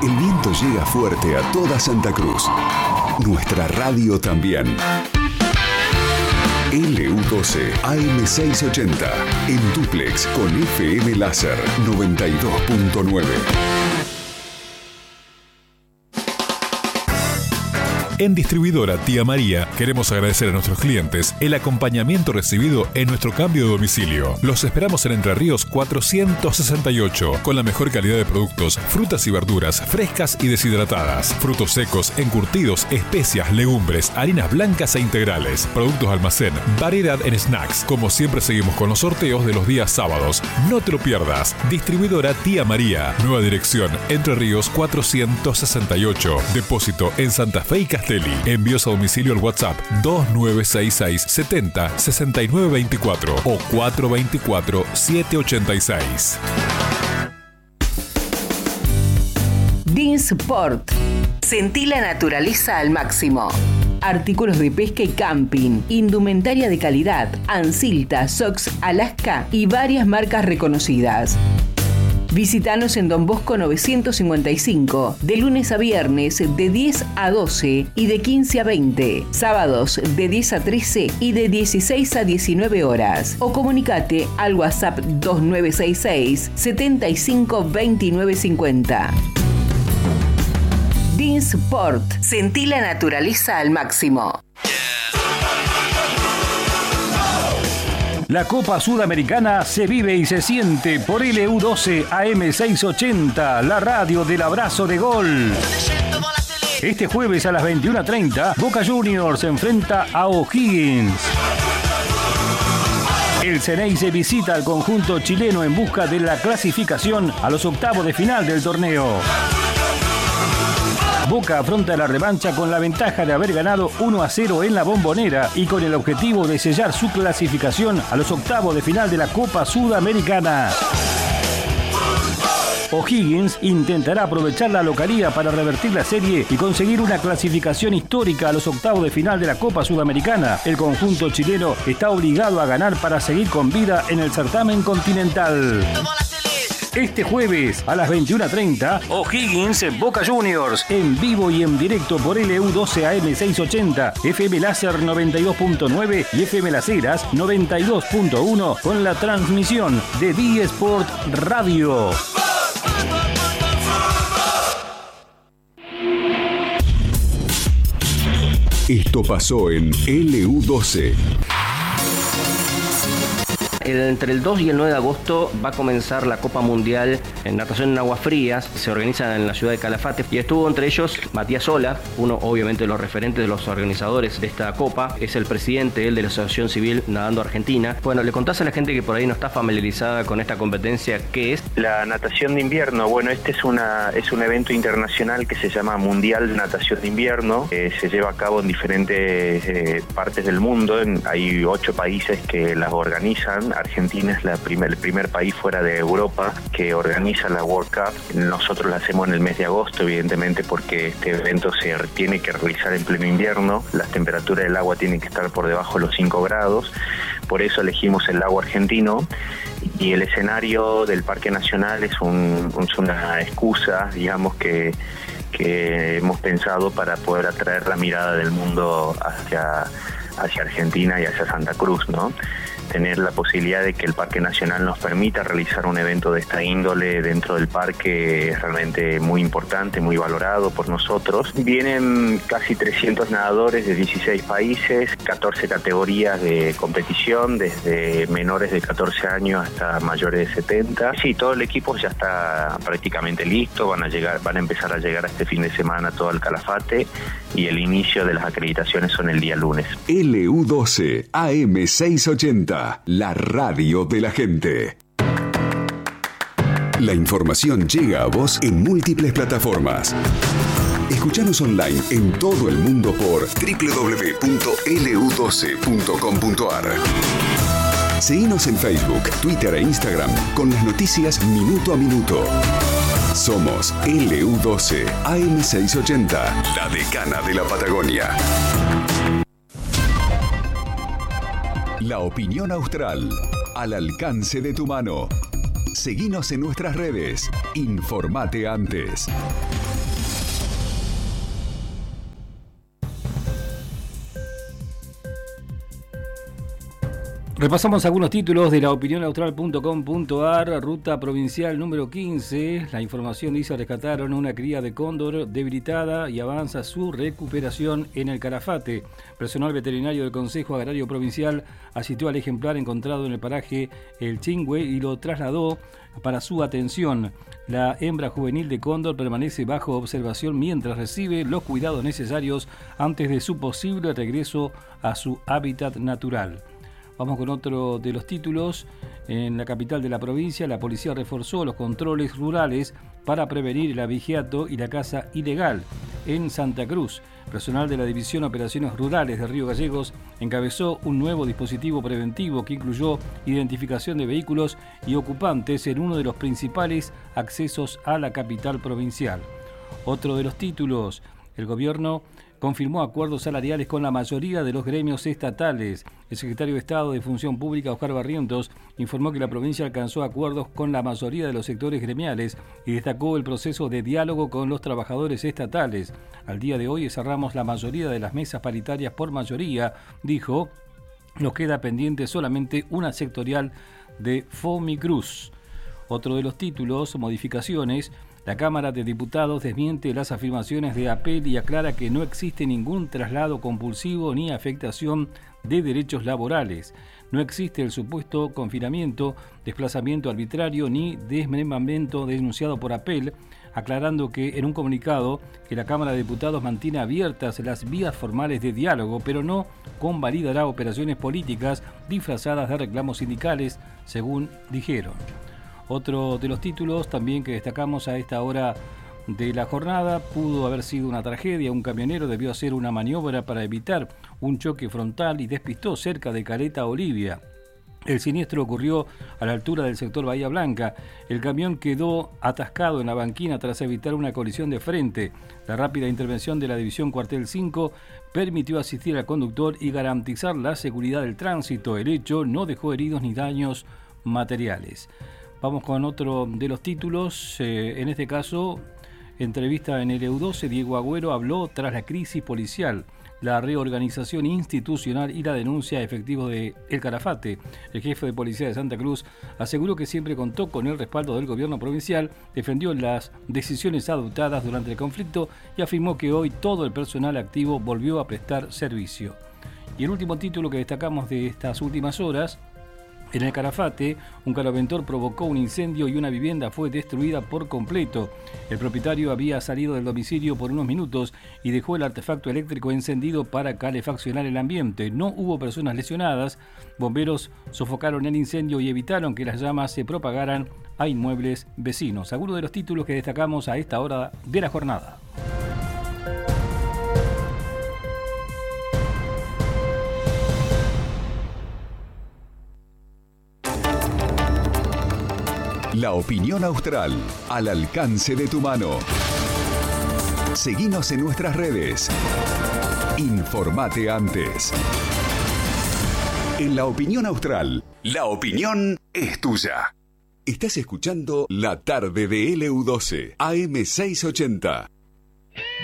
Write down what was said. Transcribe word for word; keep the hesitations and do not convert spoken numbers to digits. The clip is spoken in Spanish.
El viento llega fuerte a toda Santa Cruz. Nuestra radio también. L U doce A M seiscientos ochenta. En dúplex con F M Láser noventa y dos punto nueve. En Distribuidora Tía María queremos agradecer a nuestros clientes el acompañamiento recibido en nuestro cambio de domicilio. Los esperamos en Entre Ríos cuatrocientos sesenta y ocho, con la mejor calidad de productos, frutas y verduras frescas y deshidratadas, frutos secos, encurtidos, especias, legumbres, harinas blancas e integrales, productos de almacén, variedad en snacks. Como siempre seguimos con los sorteos de los días sábados. No te lo pierdas. Distribuidora Tía María. Nueva dirección, Entre Ríos cuatrocientos sesenta y ocho. Depósito en Santa Fe y Castelli. Envíos a domicilio al WhatsApp dos nueve seis seis setenta sesenta y nueve veinticuatro o cuatro veinticuatro siete ochenta y seis. Dinsport. Sentí la naturaleza al máximo. Artículos de pesca y camping, indumentaria de calidad, Ansilta, Sox, Alaska y varias marcas reconocidas. Visítanos en Don Bosco novecientos cincuenta y cinco, de lunes a viernes de diez a doce y de quince a veinte, sábados de diez a trece y de dieciséis a diecinueve horas. O comunicate al WhatsApp dos nueve seis seis setenta y cinco veintinueve cincuenta. Dinsport. Sentí la naturaleza al máximo. La Copa Sudamericana se vive y se siente por L U doce A M seiscientos ochenta, la radio del abrazo de gol. Este jueves a las veintiuna treinta, Boca Juniors se enfrenta a O'Higgins. El Ceneice visita al conjunto chileno en busca de la clasificación a los octavos de final del torneo. Boca afronta la revancha con la ventaja de haber ganado uno a cero en la Bombonera y con el objetivo de sellar su clasificación a los octavos de final de la Copa Sudamericana. O'Higgins intentará aprovechar la localía para revertir la serie y conseguir una clasificación histórica a los octavos de final de la Copa Sudamericana. El conjunto chileno está obligado a ganar para seguir con vida en el certamen continental. Este jueves a las veintiuna treinta, O'Higgins en Boca Juniors, en vivo y en directo por L U doce A M seiscientos ochenta, F M Láser noventa y dos punto nueve y F M Las Heras noventa y dos punto uno con la transmisión de Dinsport Radio. Esto pasó en L U doce. Entre el dos y el nueve de agosto va a comenzar la Copa Mundial en natación en aguas frías. Se organiza en la ciudad de Calafate y estuvo entre ellos Matías Sola, uno obviamente de los referentes de los organizadores de esta Copa. Es el presidente él de la Asociación Civil Nadando Argentina. Bueno, ¿le contás a la gente que por ahí no está familiarizada con esta competencia qué es? La natación de invierno, bueno, este es, una, es un evento internacional que se llama Mundial de Natación de Invierno. Eh, se lleva a cabo en diferentes eh, partes del mundo. En, hay ocho países que las organizan. Argentina es la primer, el primer país fuera de Europa que organiza la World Cup. Nosotros la hacemos en el mes de agosto, evidentemente, porque este evento se tiene que realizar en pleno invierno. Las temperaturas del agua tienen que estar por debajo de los cinco grados. Por eso elegimos el lago argentino. Y el escenario del Parque Nacional es, un, es una excusa, digamos, que, que hemos pensado para poder atraer la mirada del mundo hacia, hacia Argentina y hacia Santa Cruz, ¿no? Tener la posibilidad de que el Parque Nacional nos permita realizar un evento de esta índole dentro del parque es realmente muy importante, muy valorado por nosotros. Vienen casi trescientos nadadores de dieciséis países, catorce categorías de competición, desde menores de catorce años hasta mayores de setenta. Sí, todo el equipo ya está prácticamente listo, van a llegar, van a empezar a llegar este fin de semana todo el Calafate y el inicio de las acreditaciones son el día lunes. L U doce A M seiscientos ochenta. La radio de la gente. La información llega a vos en múltiples plataformas. Escuchanos online en todo el mundo por doble u doble u doble u punto L U doce punto com punto A R. Seguinos en Facebook, Twitter e Instagram con las noticias minuto a minuto. Somos L U doce A M seiscientos ochenta, la decana de la Patagonia. La opinión austral, al alcance de tu mano. Seguinos en nuestras redes. Informate antes. Repasamos algunos títulos de la opinión austral punto com punto a r. Ruta provincial número quince. La información dice: rescataron una cría de cóndor debilitada y avanza su recuperación en el Calafate. Personal veterinario del Consejo Agrario Provincial asistió al ejemplar encontrado en el paraje El Chingüe y lo trasladó para su atención. La hembra juvenil de cóndor permanece bajo observación mientras recibe los cuidados necesarios antes de su posible regreso a su hábitat natural. Vamos con otro de los títulos. En la capital de la provincia, la policía reforzó los controles rurales para prevenir el abigeato y la caza ilegal. En Santa Cruz, personal de la División Operaciones Rurales de Río Gallegos encabezó un nuevo dispositivo preventivo que incluyó identificación de vehículos y ocupantes en uno de los principales accesos a la capital provincial. Otro de los títulos: el gobierno confirmó acuerdos salariales con la mayoría de los gremios estatales. El secretario de Estado de Función Pública, Oscar Barrientos, informó que la provincia alcanzó acuerdos con la mayoría de los sectores gremiales y destacó el proceso de diálogo con los trabajadores estatales. Al día de hoy cerramos la mayoría de las mesas paritarias por mayoría, dijo. Nos queda pendiente solamente una sectorial de Fomicruz. Otro de los títulos: modificaciones. La Cámara de Diputados desmiente las afirmaciones de Apel y aclara que no existe ningún traslado compulsivo ni afectación de derechos laborales. No existe el supuesto confinamiento, desplazamiento arbitrario ni desmembramiento denunciado por Apel, aclarando que en un comunicado que la Cámara de Diputados mantiene abiertas las vías formales de diálogo, pero no convalidará operaciones políticas disfrazadas de reclamos sindicales, según dijeron. Otro de los títulos también que destacamos a esta hora de la jornada: pudo haber sido una tragedia. Un camionero debió hacer una maniobra para evitar un choque frontal y despistó cerca de Caleta Olivia. El siniestro ocurrió a la altura del sector Bahía Blanca. El camión quedó atascado en la banquina tras evitar una colisión de frente. La rápida intervención de la División Cuartel cinco permitió asistir al conductor y garantizar la seguridad del tránsito. El hecho no dejó heridos ni daños materiales. Vamos con otro de los títulos. Eh, en este caso, entrevista en el E U doce, Diego Agüero habló tras la crisis policial, la reorganización institucional y la denuncia a efectivos de El Calafate. El jefe de policía de Santa Cruz aseguró que siempre contó con el respaldo del gobierno provincial, defendió las decisiones adoptadas durante el conflicto y afirmó que hoy todo el personal activo volvió a prestar servicio. Y el último título que destacamos de estas últimas horas: en el Calafate, un caloventor provocó un incendio y una vivienda fue destruida por completo. El propietario había salido del domicilio por unos minutos y dejó el artefacto eléctrico encendido para calefaccionar el ambiente. No hubo personas lesionadas. Bomberos sofocaron el incendio y evitaron que las llamas se propagaran a inmuebles vecinos. Algunos de los títulos que destacamos a esta hora de la jornada. La opinión austral, al alcance de tu mano. Seguinos en nuestras redes. Informate antes. En La Opinión Austral, la opinión es tuya. Estás escuchando La Tarde de L U doce, A M seiscientos ochenta.